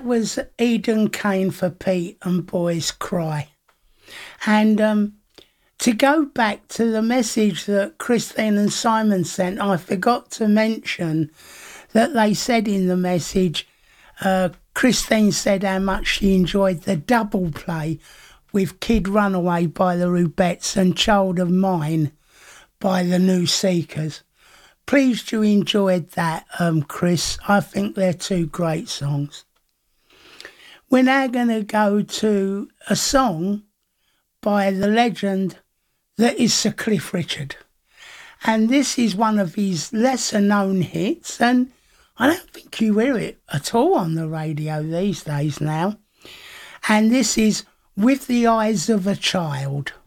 that was Eden Kane for Pete and Boys Cry. And to go back to the message that Christine and Simon sent, I forgot to mention that they said in the message, Christine said how much she enjoyed the double play with Kid Runaway by the Rubettes and Child of Mine by the New Seekers. Pleased you enjoyed that, Chris. I think they're two great songs. We're now going to go to a song by the legend that is Sir Cliff Richard. And this is one of his lesser known hits, and I don't think you hear it at all on the radio these days now. And this is With the Eyes of a Child.